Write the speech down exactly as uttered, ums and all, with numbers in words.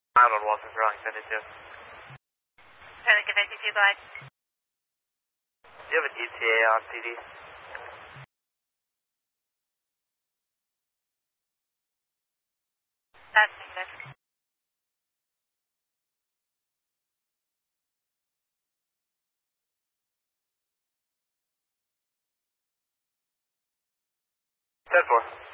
I'm on Walton Wrong, seventy-two. Pelican fifty-two, go ahead. Do you have an E T A on C D? That's negative. ten four.